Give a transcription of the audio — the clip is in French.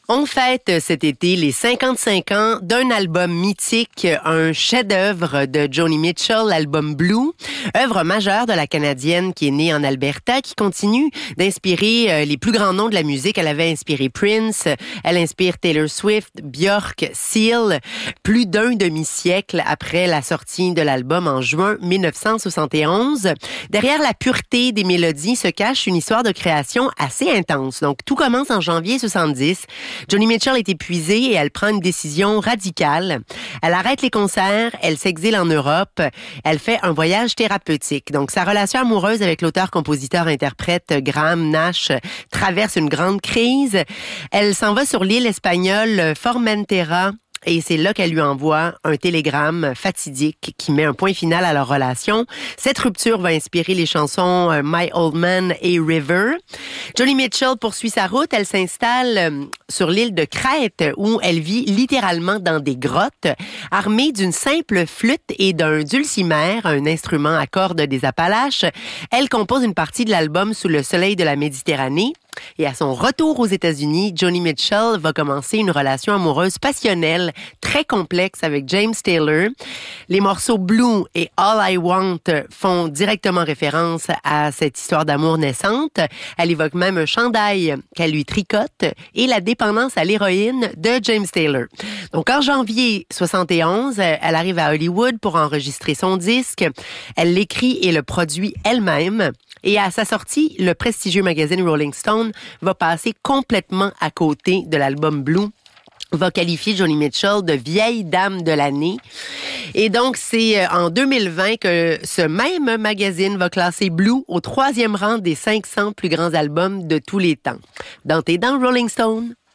On fête cet été les 55 ans d'un album mythique, un chef-d'œuvre de Joni Mitchell, l'album Blue, œuvre majeure de la Canadienne qui est née en Alberta, qui continue d'inspirer les plus grands noms de la musique. Elle avait inspiré Prince, elle inspire Taylor Swift, Björk, Seal, plus d'un demi-siècle après la sortie de l'album en juin 1971. Derrière la pureté des mélodies se cache une histoire de création assez intense. Donc, tout commence en janvier 70. Joni Mitchell est épuisée et elle prend une décision radicale. Elle arrête les concerts, elle s'exile en Europe, elle fait un voyage thérapeutique. Donc, sa relation amoureuse avec l'auteur-compositeur-interprète Graham Nash traverse une grande crise. Elle s'en va sur l'île espagnole Formentera. Et c'est là qu'elle lui envoie un télégramme fatidique qui met un point final à leur relation. Cette rupture va inspirer les chansons My Old Man et River. Joni Mitchell poursuit sa route. Elle s'installe sur l'île de Crète où elle vit littéralement dans des grottes, armée d'une simple flûte et d'un dulcimer, un instrument à cordes des Appalaches. Elle compose une partie de l'album Sous le soleil de la Méditerranée. Et à son retour aux États-Unis, Joni Mitchell va commencer une relation amoureuse passionnelle, très complexe avec James Taylor. Les morceaux Blue et All I Want font directement référence à cette histoire d'amour naissante. Elle évoque même un chandail qu'elle lui tricote et la dépendance à l'héroïne de James Taylor. Donc en janvier 71, elle arrive à Hollywood pour enregistrer son disque. Elle l'écrit et le produit elle-même. Et à sa sortie, le prestigieux magazine Rolling Stone va passer complètement à côté de l'album Blue, va qualifier Joni Mitchell de vieille dame de l'année. Et donc, c'est en 2020 que ce même magazine va classer Blue au 3e rang des 500 plus grands albums de tous les temps. Dans tes dents, Rolling Stone.